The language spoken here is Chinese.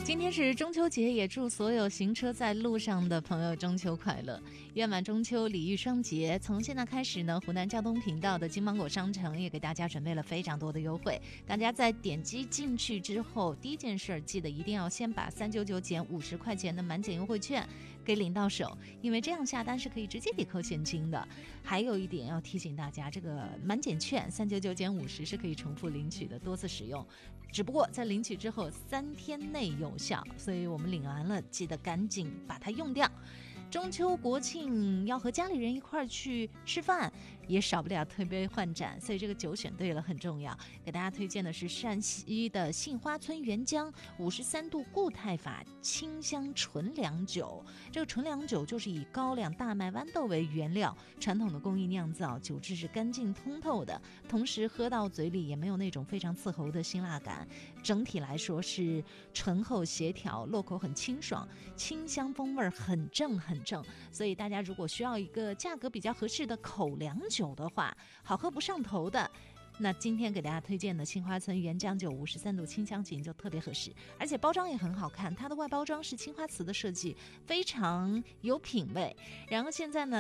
今天是中秋节，也祝所有行车在路上的朋友中秋快乐，圆满中秋，礼遇双节。从现在开始呢，湖南交通频道的金芒果商城也给大家准备了非常多的优惠。大家在点击进去之后，第一件事记得一定要先把399减50块钱的满减优惠券给领到手，因为这样下单是可以直接抵扣现金的。还有一点要提醒大家，这个满减券399减50是可以重复领取的，多次使用，只不过在领取之后3天内有效，所以我们领完了记得赶紧把它用掉。中秋国庆要和家里人一块去吃饭，也少不了推杯换盏，所以这个酒选对了很重要。给大家推荐的是陕西的杏花村原浆53度固态法清香纯粮酒。这个纯粮酒就是以高粱、大麦、豌豆为原料，传统的工艺酿造，酒质是干净通透的，同时喝到嘴里也没有那种非常刺喉的辛辣感。整体来说是醇厚协调，落口很清爽，清香风味很正，所以大家如果需要一个价格比较合适的口粮酒的话，好喝不上头的，那今天给大家推荐的杏花村原浆酒53度清香型就特别合适，而且包装也很好看，它的外包装是青花瓷的设计，非常有品味。然后现在呢